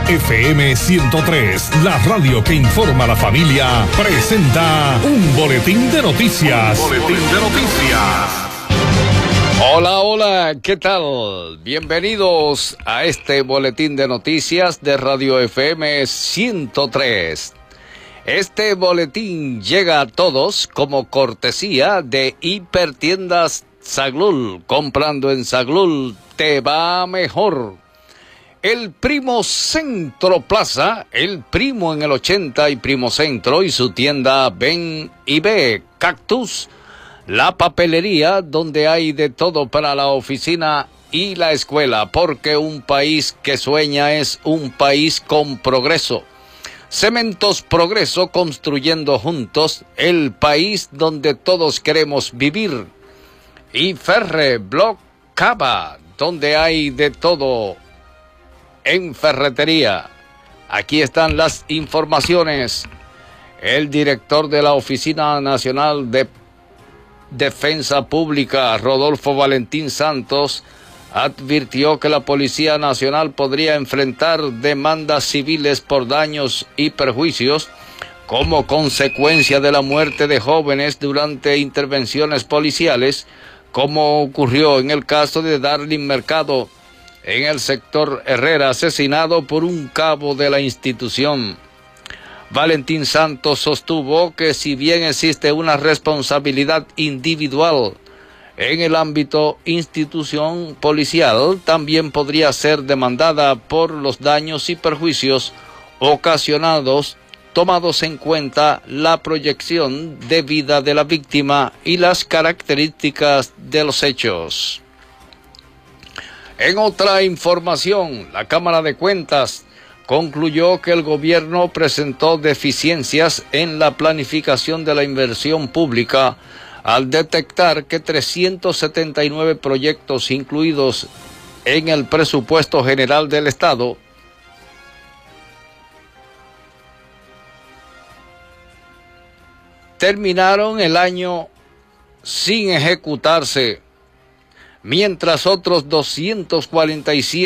FM 103, la radio que informa a la familia, presenta un boletín de noticias. Hola, hola, ¿qué tal? Bienvenidos a este boletín de noticias de Radio FM 103. Este boletín llega a todos como cortesía de Hipertiendas Zaglul. Comprando en Zaglul te va mejor. El Primo Centro Plaza, el Primo en el 80 y Primo Centro y su tienda Ven y Ve, Cactus, la papelería donde hay de todo para la oficina y la escuela, porque un país que sueña es un país con progreso. Cementos Progreso, construyendo juntos el país donde todos queremos vivir. Y Ferre Block Cava, donde hay de todo en ferretería. Aquí están las informaciones. El director de la Oficina Nacional de Defensa Pública, Rodolfo Valentín Santos, advirtió que la Policía Nacional podría enfrentar demandas civiles por daños y perjuicios como consecuencia de la muerte de jóvenes durante intervenciones policiales, como ocurrió en el caso de Darlin Mercado en el sector Herrera, asesinado por un cabo de la institución. Valentín Santos sostuvo que si bien existe una responsabilidad individual en el ámbito institución policial, también podría ser demandada por los daños y perjuicios ocasionados, tomados en cuenta la proyección de vida de la víctima y las características de los hechos. En otra información, la Cámara de Cuentas concluyó que el gobierno presentó deficiencias en la planificación de la inversión pública al detectar que 379 proyectos incluidos en el presupuesto general del Estado terminaron el año sin ejecutarse, mientras otros 247